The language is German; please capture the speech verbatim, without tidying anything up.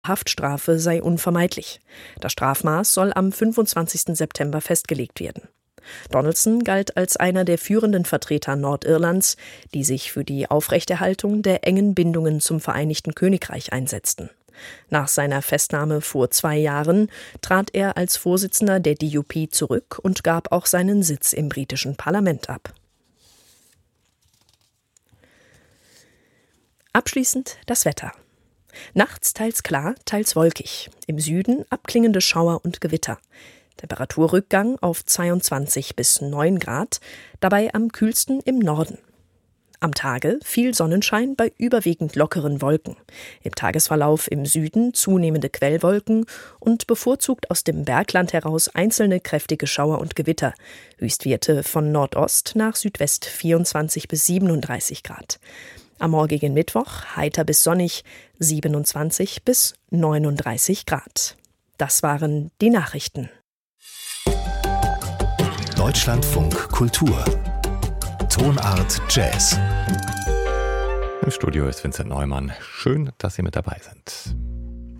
Haftstrafe sei unvermeidlich. Das Strafmaß soll am fünfundzwanzigsten September festgelegt werden. Donaldson galt als einer der führenden Vertreter Nordirlands, die sich für die Aufrechterhaltung der engen Bindungen zum Vereinigten Königreich einsetzten. Nach seiner Festnahme vor zwei Jahren trat er als Vorsitzender der D U P zurück und gab auch seinen Sitz im britischen Parlament ab. Abschließend das Wetter. Nachts teils klar, teils wolkig. Im Süden abklingende Schauer und Gewitter. Temperaturrückgang auf zweiundzwanzig bis neun Grad, dabei am kühlsten im Norden. Am Tage viel Sonnenschein bei überwiegend lockeren Wolken. Im Tagesverlauf im Süden zunehmende Quellwolken und bevorzugt aus dem Bergland heraus einzelne kräftige Schauer und Gewitter. Höchstwerte von Nordost nach Südwest vierundzwanzig bis siebenunddreißig Grad. Am morgigen Mittwoch heiter bis sonnig siebenundzwanzig bis neununddreißig Grad. Das waren die Nachrichten. Deutschlandfunk Kultur. Tonart Jazz. Im Studio ist Vincent Neumann. Schön, dass Sie mit dabei sind.